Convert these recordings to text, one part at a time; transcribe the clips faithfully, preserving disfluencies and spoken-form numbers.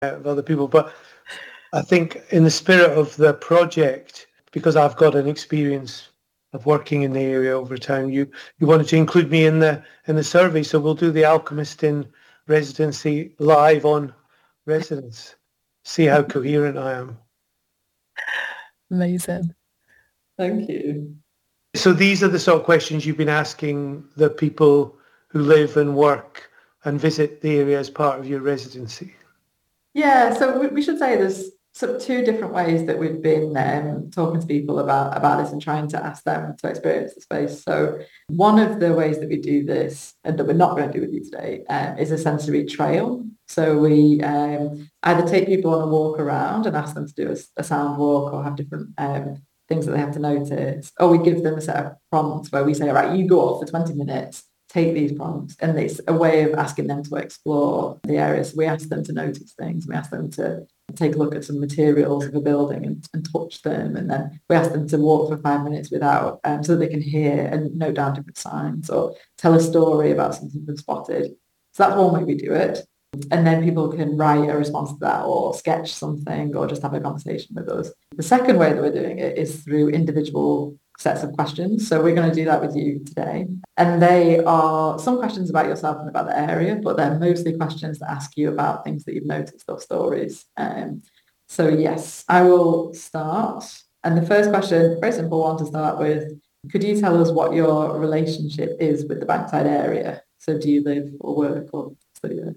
of other people. But I think in the spirit of the project, because I've got an experience of working in the area over time, you you wanted to include me in the in the survey. So we'll do the Alchemist in residency live on residence. See how coherent I am. Amazing. Thank you. So these are the sort of questions you've been asking the people who live and work and visit the area as part of your residency. Yeah, so we, we should say there's sort of two different ways that we've been um, talking to people about, about this and trying to ask them to experience the space. So one of the ways that we do this, and that we're not going to do with you today, um, is a sensory trail. So we um, either take people on a walk around and ask them to do a, a sound walk or have different um, things that they have to notice, or we give them a set of prompts where we say, all right, you go off for twenty minutes, take these prompts, and it's a way of asking them to explore the areas. We ask them to notice things, we ask them to take a look at some materials of a building and, and touch them, and then we ask them to walk for five minutes without, um, so that they can hear and note down different signs or tell a story about something they've spotted. So that's one way we do it. And then people can write a response to that or sketch something or just have a conversation with us. The second way that we're doing it is through individual sets of questions. So we're going to do that with you today. And they are some questions about yourself and about the area, but they're mostly questions that ask you about things that you've noticed or stories. Um, so yes, I will start. And the first question, very simple one to start with, could you tell us what your relationship is with the Bankside area? So do you live or work or study there?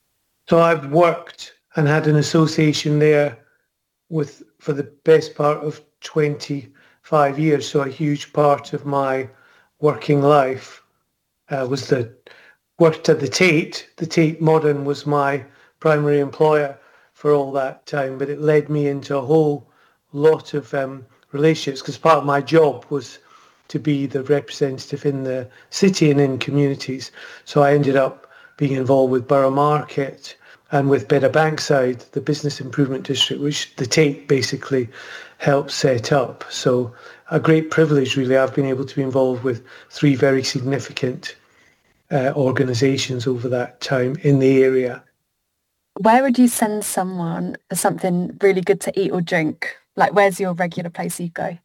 So I've worked and had an association there with for the best part of twenty-five years. So a huge part of my working life uh, was the worked at the Tate. The Tate Modern was my primary employer for all that time, but it led me into a whole lot of um, relationships because part of my job was to be the representative in the city and in communities. So I ended up being involved with Borough Market and with Better Bankside, the business improvement district, which the Tate basically helped set up. So a great privilege, really. I've been able to be involved with three very significant uh, organisations over that time in the area. Where would you send someone for something really good to eat or drink? Like, where's your regular place you go?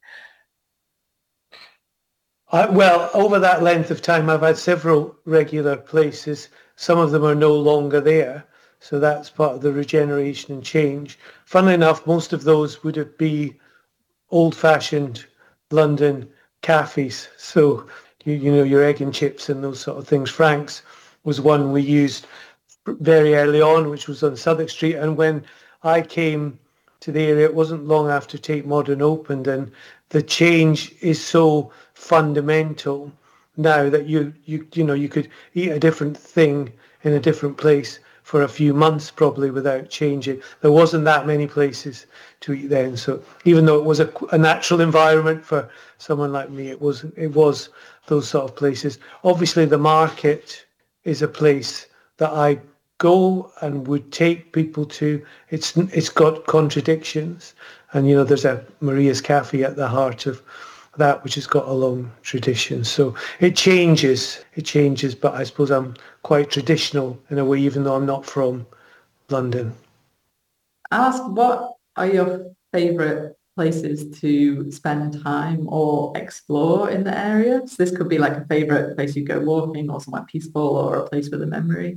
I, well, over that length of time, I've had several regular places. Some of them are no longer there. So that's part of the regeneration and change. Funnily enough, most of those would have been old-fashioned London cafes. So, you, you know, your egg and chips and those sort of things. Frank's was one we used very early on, which was on Southwark Street. And when I came to the area, it wasn't long after Tate Modern opened, and the change is so fundamental now that you you you know you could eat a different thing in a different place for a few months probably without changing. There wasn't that many places to eat then, so even though it was a, a natural environment for someone like me, it was it was those sort of places. Obviously, the market is a place that I go and would take people to. It's it's got contradictions, and you know there's a Maria's Cafe at the heart of that, which has got a long tradition. So it changes, it changes, but I suppose I'm quite traditional in a way, even though I'm not from London. Ask, what are your favourite places to spend time or explore in the area? So this could be like a favourite place you go walking or somewhere peaceful or a place with a memory.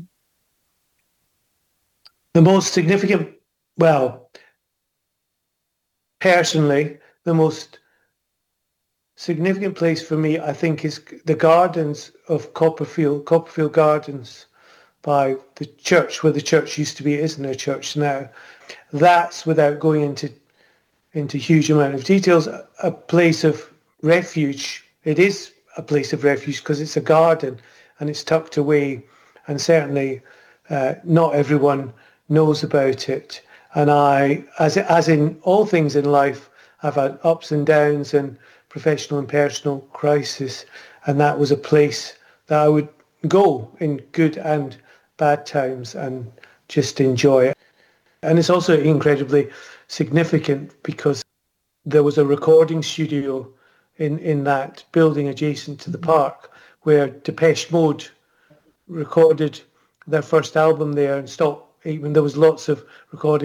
The most significant, well, personally, the most significant place for me, I think, is the gardens of Copperfield, Copperfield Gardens by the church, where the church used to be. It isn't a church now. That's, without going into into huge amount of details, a, a place of refuge. It is a place of refuge because it's a garden and it's tucked away, and certainly uh, not everyone knows about it. And I, as as in all things in life, I've had ups and downs and professional and personal crisis, and that was a place that I would go in good and bad times and just enjoy it. And it's also incredibly significant because there was a recording studio in, in that building adjacent to the park where Depeche Mode recorded their first album there and stopped even there was lots of recording